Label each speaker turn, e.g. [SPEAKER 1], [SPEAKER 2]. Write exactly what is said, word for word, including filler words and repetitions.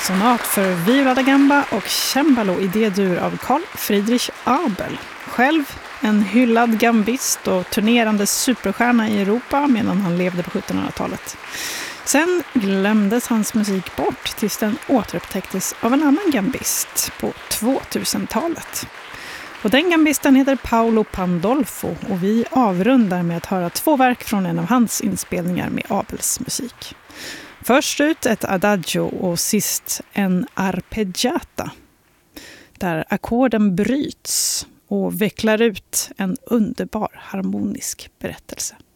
[SPEAKER 1] Sonat för viola da gamba och cembalo i D-dur av Carl Friedrich Abel. Själv en hyllad gambist och turnerande superstjärna i Europa medan han levde på sjuttonhundratalet. Sen glömdes hans musik bort tills den återupptäcktes av en annan gambist på tvåtusentalet. Och den gambisten heter Paolo Pandolfo och vi avrundar med att höra två verk från en av hans inspelningar med Abels musik. Först ut ett adagio och sist en arpeggiata där ackorden bryts och vecklar ut en underbar harmonisk berättelse.